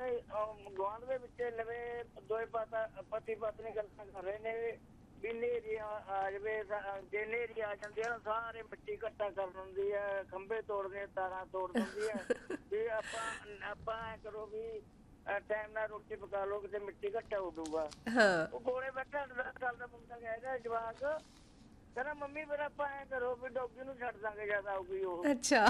ਗੁਆਂਢ ਦੇ ਵਿੱਚ ਲਵੇ ਦੋਏ ਪਤੀ ਪਤਨੀ ਗੱਲਾਂ ਕਰ ਰਹੇ ਨੇ ਵੀ ਨੇਰੀ ਆ ਜਾਵੇ, ਜੇ ਨੇਰੀ ਆ ਜਾਂਦੀ ਹੈ ਸਾਰੇ ਮਿੱਟੀ ਇਕੱਠਾ ਕਰ ਦਿੰਦੀ ਹੈ, ਖੰਭੇ ਤੋੜਦੇ, ਤਾਰਾਂ ਤੋੜ ਦਿੰਦੀ ਹੈ। ਵੀ ਆਪਾਂ ਐ ਕਰੋ ਵੀ ਟਾਈਮ ਨਾਲ ਰੋਟੀ ਪਕਾ ਲਓ, ਕਿਤੇ ਮਿੱਟੀ ਇਕੱਠਾ ਉੱਡੂਗਾ। ਉਹ ਕੋਲੇ ਬੈਠਾ 10 ਸਾਲ ਦਾ ਮੁੰਡਾ ਕਹਿੰਦਾ ਜਵਾਕ, ਕਹਿੰਦਾ ਮੰਮੀ ਫਿਰ ਆਪਾਂ ਐ ਕਰੋ ਵੀ ਡੋਗੀ ਨੂੰ ਛੱਡ ਦਾਂਗੇ ਜਦ ਆਊਗੀ ਉਹ। ਅੱਛਾ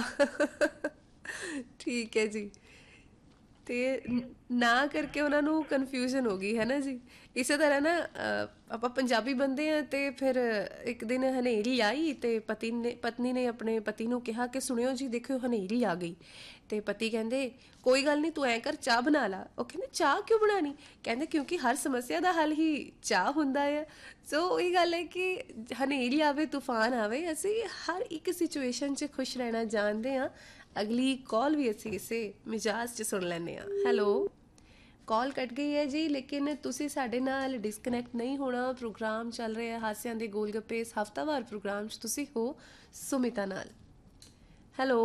ਠੀਕ ਹੈ ਜੀ। ਤੇ ਨਾ ਕਰਕੇ ਉਹਨਾਂ ਨੂੰ ਕਨਫਿਊਜ਼ਨ ਹੋ ਗਈ ਹੈ ਨਾ ਜੀ। ਇਸੇ ਤਰ੍ਹਾਂ ਨਾ ਆਪਾਂ ਪੰਜਾਬੀ ਬੰਦੇ ਆ ਤੇ ਫਿਰ ਇੱਕ ਦਿਨ ਹਨੇਰੀ ਆਈ ਤੇ ਪਤਨੀ ਨੇ ਆਪਣੇ ਪਤੀ ਨੂੰ ਕਿਹਾ ਕਿ ਸੁਣਿਓ ਜੀ ਦੇਖਿਓ ਹਨੇਰੀ ਆ ਗਈ। ਤੇ ਪਤੀ ਕਹਿੰਦੇ ਕੋਈ ਗੱਲ ਨਹੀਂ ਤੂੰ ਐਂ ਕਰ ਚਾਹ ਬਣਾ ਲਾ। ਉਹ ਕਹਿੰਦੇ ਚਾਹ ਕਿਉਂ ਬਣਾਣੀ? ਕਹਿੰਦੇ ਕਿਉਂਕਿ ਹਰ ਸਮੱਸਿਆ ਦਾ ਹੱਲ ਹੀ ਚਾਹ ਹੁੰਦਾ ਹੈ। ਸੋ ਉਹੀ ਗੱਲ ਹੈ ਕਿ ਹਨੇਰੀ ਆਵੇ ਤੂਫਾਨ ਆਵੇ ਅਸੀਂ ਹਰ ਇੱਕ ਸਿਚੁਏਸ਼ਨ 'ਚ ਖੁਸ਼ ਰਹਿਣਾ ਜਾਣਦੇ ਹਾਂ। ਅਗਲੀ ਕਾਲ ਵੀ ਅਸੀਂ ਇਸੇ ਮਿਜਾਜ 'ਚ ਸੁਣ ਲੈਂਦੇ ਹਾਂ। ਹੈਲੋ, ਕਾਲ ਕੱਟ ਗਈ ਹੈ ਜੀ, ਲੇਕਿਨ ਤੁਸੀਂ ਸਾਡੇ ਨਾਲ ਡਿਸਕਨੈਕਟ ਨਹੀਂ ਹੋਣਾ। ਪ੍ਰੋਗਰਾਮ ਚੱਲ ਰਿਹਾ ਹਾਸਿਆਂ ਦੇ ਗੋਲ ਗੱਪੇ, ਇਸ ਹਫ਼ਤਾਵਾਰ ਪ੍ਰੋਗਰਾਮ 'ਚ ਤੁਸੀਂ ਹੋ ਸੁਮਿਤਾ ਨਾਲ। ਹੈਲੋ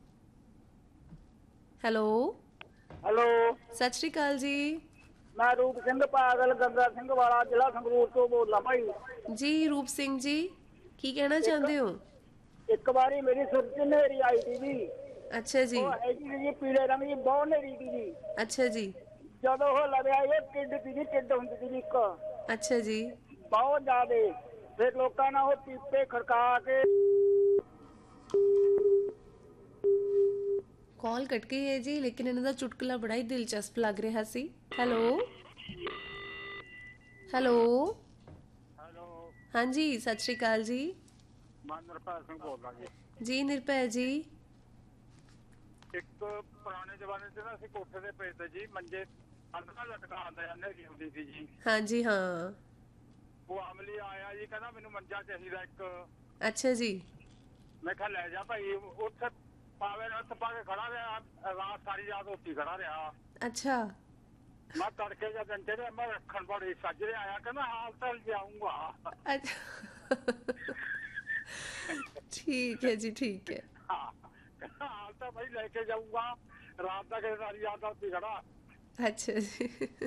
ਹੈਲੋ ਹੈਲੋ, ਸਤਿ ਸ਼੍ਰੀ ਅਕਾਲ ਜੀ। ਮੈਂ ਰੂਪ ਸਿੰਘ ਪਾਗਲ ਗੰਗਾ ਸਿੰਘ ਵਾਲਾ, ਜ਼ਿਲ੍ਹਾ ਸੰਗਰੂਰ ਤੋਂ ਬੋਲਦਾ ਭਾਈ ਜੀ। ਰੂਪ ਸਿੰਘ ਜੀ ਕੀ ਕਹਿਣਾ ਚਾਹੁੰਦੇ ਹੋ? ਇੱਕ ਵਾਰੀ ਮੇਰੀ ਸੁਰ 'ਚ ਹਨੇਰੀ ਆਈ ਸੀ ਜੀ। ਅੱਛਾ ਜੀ। ਉਹ ਹੈਗੀ ਜੀ ਪੀਲੇ ਰੰਗ ਦੀ, ਬਹੁਤ ਹਨੇਰੀ ਸੀ ਜੀ। ਅੱਛਾ ਜੀ। ਜਦੋਂ ਉਹ ਲਗਿਆ ਇਹ ਟਿੱਡ ਸੀ ਜੀ, ਟਿੱਡ ਹੁੰਦੀ ਸੀ ਇੱਕ ਅੱਛਾ ਜੀ। ਬਹੁਤ ਜ਼ਿਆਦੇ। ਫਿਰ ਲੋਕਾਂ ਨਾਲ ਉਹ ਪੀਪੇ ਖੜਕਾ ਕੇ ਕਾਲ ਕੱਟ ਗਈ ਹੈ ਜੀ, ਲੇਕਿਨ ਇਹਨਾਂ ਦਾ ਚੁਟਕਲਾ ਬੜਾ ਹੀ ਦਿਲਚਸਪ ਲੱਗ ਰਿਹਾ ਸੀ। ਹੈਲੋ ਹੈਲੋ ਹੈਲੋ, ਹਾਂਜੀ ਸਤਿ ਸ਼੍ਰੀ ਅਕਾਲ ਜੀ। ਮੈਂ ਨਿਰਭੈ ਸਿੰਘ ਬੋਲਦਾ ਜੀ। ਜੀ ਨਿਰਭੈ ਜੀ। ਇੱਕ ਪੁਰਾਣੇ ਜ਼ਮਾਨੇ 'ਚ ਨਾ ਅਸੀਂ ਕੋਠੇ ਤੇ ਪਏ ਤੇ ਜੀ, ਮੰਜੇ ਅੰਦਰ ਲਟਕਾ ਆਉਂਦੇ ਹਨੇਰੀ ਹੁੰਦੀ ਸੀ ਜੀ। ਹਾਂਜੀ ਹਾਂ। ਉਹ ਅਮਲੀ ਆਇਆ ਜੀ, ਕਹਿੰਦਾ ਮੈਨੂੰ ਮੰਜਾ ਚਾਹੀਦਾ ਇੱਕ। ਅੱਛਾ ਜੀ। ਮੈਂ ਕਿਹਾ ਲੈ ਜਾ ਭਾਈ। ਉੱਥੇ ਪਾਵੇ ਹੱਥ ਪਾ ਕੇ ਖੜਾ ਰਿਹਾ, ਰਾਤ ਸਾਰੀ ਰਾਤ ਉੱਥੇ ਖੜਾ ਰਿਹਾ। ਅੱਛਾ। ਮੈਂ ਤੜਕੇ ਜਾਂ ਘੰਟੇ ਦੇ ਮੈਂ ਰੱਖਣ ਬੜੀ ਸੱਜਰੇ ਆਇਆ, ਕਹਿੰਦਾ ਹਾਲ ਤਾਂ ਜਾਊਂਗਾ। ਠੀਕ ਹੈ ਜੀ, ਠੀਕ ਹੈ। ਹਾਂ ਹਾਲ ਤਾਂ ਭਾਈ ਲੈ ਕੇ ਜਾਊਂਗਾ, ਰਾਤ ਦਾ ਕਿ ਸਾਰੀ ਰਾਤ ਉੱਥੇ ਖੜਾ। ਅੱਛਾ ਜੀ।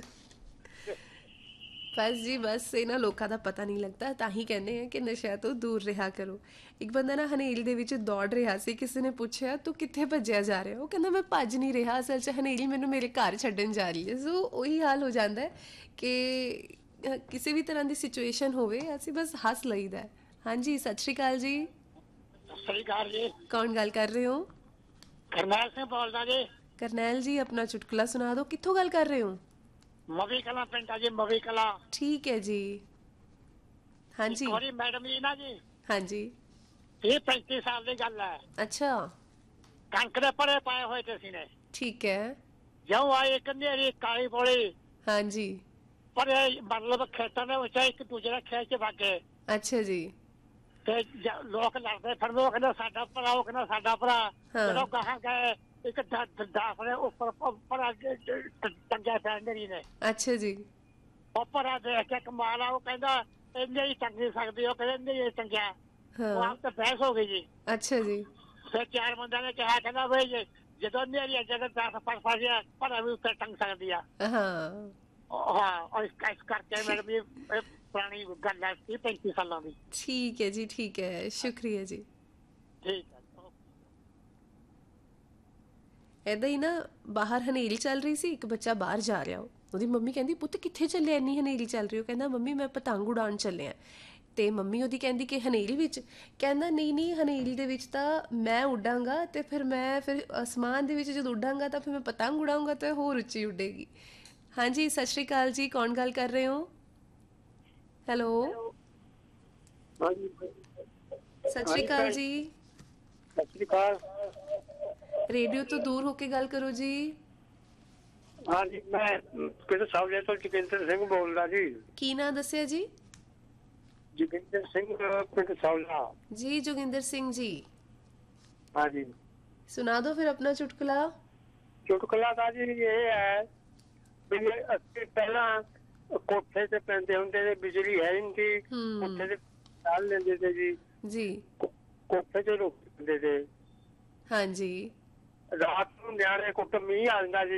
ਬਸ ਜੀ ਬਸ ਇਹਨਾਂ ਲੋਕਾਂ ਦਾ ਪਤਾ ਨਹੀਂ ਲੱਗਦਾ, ਤਾਂ ਹੀ ਕਹਿੰਦੇ ਆ ਕਿ ਨਸ਼ਿਆਂ ਤੋਂ ਦੂਰ ਰਿਹਾ ਕਰੋ। ਇੱਕ ਬੰਦਾ ਨਾ ਹਨੇਰੀ ਦੇ ਵਿੱਚ ਦੌੜ ਰਿਹਾ ਸੀ, ਕਿਸੇ ਨੇ ਪੁੱਛਿਆ ਤੂੰ ਕਿੱਥੇ ਭੱਜਿਆ ਜਾ ਰਿਹਾ? ਉਹ ਕਹਿੰਦਾ ਮੈਂ ਭੱਜ ਨਹੀਂ ਰਿਹਾ, ਅਸਲ 'ਚ ਹਨੇਰੀ ਮੈਨੂੰ ਮੇਰੇ ਘਰ ਛੱਡਣ ਜਾ ਰਹੀ ਹੈ। ਸੋ ਉਹੀ ਹਾਲ ਹੋ ਜਾਂਦਾ ਹੈ ਕਿ ਕਿਸੇ ਵੀ ਤਰ੍ਹਾਂ ਦੀ ਸਿਚੁਏਸ਼ਨ ਹੋਵੇ ਅਸੀਂ ਬਸ ਹੱਸ ਲਈਦਾ। ਹਾਂਜੀ ਸਤਿ ਸ਼੍ਰੀ ਅਕਾਲ ਜੀ। ਸਤਿ ਸ੍ਰੀ ਅਕਾਲ ਜੀ। ਕੌਣ ਗੱਲ ਕਰ ਰਹੇ ਹੋ? ਕਰਨੈਲ ਸਿੰਘ ਬੋਲਦਾ ਜੀ। ਕਰਨੈਲ ਜੀ ਆਪਣਾ ਚੁਟਕਲਾ ਸੁਣਾ ਦਿਓ। ਕਿੱਥੋਂ ਗੱਲ ਕਰ ਰਹੇ ਹੋ? ਮਵੀ ਕਲਾਂ ਪਿੰਡ ਆ ਜੀ, ਮਵੀ ਕਲਾਂ। ਠੀਕ ਹੈ ਜੀ। ਇੱਕ ਹਾਂਜੀ ਵਾਰੀ ਮੈਡਮ ਜੀ ਨਾ ਜੀ, ਹਾਂਜੀ। ਇਹ 35 ਸਾਲ ਦੀ ਗੱਲ ਹੈ। ਅੱਛਾ। ਕਣਕ ਦੇ ਭਰੇ ਪਾਏ ਹੋਏ ਤੇ ਸੀ ਨੇ। ਠੀਕ ਹੈ। ਜਿਉਂ ਆਈ ਇੱਕ ਹਨੇਰੀ ਕਾਲੀ ਬੋਲੀ, ਹਾਂਜੀ। ਪਰ ਮਤਲਬ ਖੇਤਾਂ ਦੇ ਵਿੱਚ ਇੱਕ ਦੂਜੇ ਦੇ ਖੇਤ 'ਚ ਵਗ ਗਏ। ਅੱਛਾ ਜੀ। ਤੇ ਲੋਕ ਲੜਦੇ ਫਿਰਦੇ, ਉਹ ਕਹਿੰਦਾ ਸਾਡਾ ਭਰਾ, ਉਹ ਕਹਿੰਦਾ ਸਾਡਾ ਭਰਾ। ਜਦੋਂ ਗਾਹਾਂ ਗਏ ਇੱਕ ਦਾਸ ਦੇ ਉੱਪਰ ਟੰਗਿਆ ਪਿਆ ਹਨੇਰੀ ਨੇ। ਅੱਛਾ ਜੀ। ਉਹ ਭਰਾ ਦੇਖ ਕੇ ਕਮਾਲ ਆ, ਉਹ ਕਹਿੰਦਾ ਇੰਨੇ ਹੀ ਟੰਗ ਨਹੀਂ ਸਕਦੀ, ਉਹ ਕਹਿੰਦੇ ਇੰਨੇ ਹੀ ਟੰਗਿਆ। ਉਹ ਆਪ ਤਾਂ ਬਹਿਸ ਹੋ ਗਈ ਜੀ। ਅੱਛਾ ਜੀ। ਫਿਰ 4 ਬੰਦਿਆਂ ਨੇ ਕਿਹਾ, ਕਹਿੰਦਾ ਬਈ ਜਦੋਂ ਹਨੇਰੀ ਜਦੋਂ 10 ਫਸ ਗਿਆ ਭਰਾ ਵੀ ਉੱਤੇ ਟੰਗ ਸਕਦੀ ਆ। ਹਾਂ ਹਾਂ ਇਸ ਕਰਕੇ ਮੈਡਮ ਜੀ ਪੁਰਾਣੀ ਗੱਲ ਹੈ 35 ਸਾਲਾਂ ਦੀ। ਠੀਕ ਹੈ ਜੀ, ਠੀਕ ਹੈ, ਸ਼ੁਕਰੀਆ ਜੀ। ਠੀਕ ਹੈ। ਏਦਾਂ ਹੀ ਨਾ ਬਾਹਰ ਹਨੇਰੀ ਚੱਲ ਰਹੀ ਸੀ, ਇੱਕ ਬੱਚਾ ਬਾਹਰ ਜਾ ਰਿਹਾ, ਉਹਦੀ ਮੰਮੀ ਕਹਿੰਦੀ ਪੁੱਤ ਕਿੱਥੇ ਚੱਲਿਆ, ਇੰਨੀ ਹਨੇਰੀ ਚੱਲ ਰਹੀ? ਉਹ ਕਹਿੰਦਾ ਮੰਮੀ ਮੈਂ ਪਤੰਗ ਉਡਾਉਣ ਚੱਲਿਆ। ਤੇ ਮੰਮੀ ਉਹਦੀ ਕਹਿੰਦੀ ਕਿ ਹਨੇਰੀ ਵਿੱਚ? ਕਹਿੰਦਾ ਨਹੀਂ ਨਹੀਂ, ਹਨੇਰੀ ਦੇ ਵਿੱਚ ਤਾਂ ਮੈਂ ਉੱਡਾਂਗਾ ਤੇ ਫਿਰ ਅਸਮਾਨ ਦੇ ਵਿੱਚ ਜਦੋਂ ਉੱਡਾਂਗਾ ਤਾਂ ਫਿਰ ਮੈਂ ਪਤੰਗ ਉਡਾਊਂਗਾ ਤਾਂ ਹੋਰ ਉੱਚੀ ਉੱਡੇਗੀ। ਹਾਂਜੀ ਸਤਿ ਸ਼੍ਰੀ ਅਕਾਲ ਜੀ। ਕੌਣ ਗੱਲ ਕਰ ਰਹੇ ਹੋ? ਹੈਲੋ ਸਤਿ ਸ਼੍ਰੀ ਅਕਾਲ ਜੀ। ਸਤਿ ਸ਼੍ਰੀ ਅਕਾਲ। ਰੇਡੀਓ ਤੋਂ ਦੂਰ ਹੋ ਕੇ ਗੱਲ ਕਰੋ ਜੀ। ਹਾਂਜੀ ਮੈਂ ਪਿੰਡ ਸਾਵਲੇ ਤੋਂ ਜੋਗਿੰਦਰ ਸਿੰਘ ਬੋਲਦਾ ਜੀ। ਕੀ ਨਾਂ ਦੱਸਿਆ ਜੀ? ਜੋਗਿੰਦਰ ਸਿੰਘ, ਪਿੰਡ ਸਾਵਲਾ ਜੀ। ਜੋਗਿੰਦਰ ਸਿੰਘ ਜੀ। ਹਾਂਜੀ ਸੁਣਾ ਦਿਓ ਫਿਰ ਆਪਣਾ ਚੁਟਕਲਾ। ਚੁਟਕਲਾ ਦਾ ਜੀ ਇਹ ਹੈ ਵੀ ਅਸੀਂ ਪਹਿਲਾਂ ਕੋਠੇ ਤੇ ਪੈਂਦੇ ਹੁੰਦੇ ਤੇ ਬਿਜਲੀ ਹੈ ਨਹੀਂ ਸੀ, ਕੋਠੇ ਤੇ ਚੱਲ ਲੈਂਦੇ ਤੇ ਜੀ, ਕੋਠੇ ਤੇ ਰੁਕਦੇ ਤੇ। ਹਾਂਜੀ। ਰਾਤ ਨੂੰ ਨਿਆਣੇ ਕੁੱਟ ਮੀਂਹ ਆ ਜਾਂਦਾ ਜੀ।